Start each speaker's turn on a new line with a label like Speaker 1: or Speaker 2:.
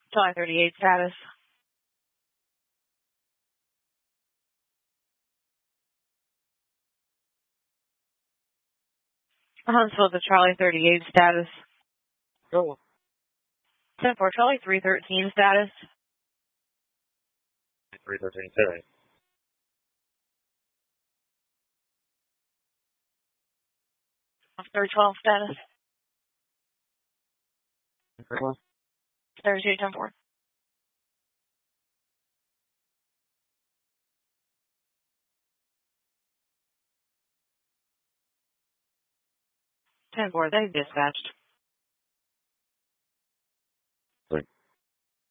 Speaker 1: July 38 status. Huntsville to Charlie 38 status.
Speaker 2: Go.
Speaker 1: 10-4 Charlie 313 status.
Speaker 2: 313 today.
Speaker 1: Officer 12 status.
Speaker 2: 312.
Speaker 1: 32 10-4. They dispatched.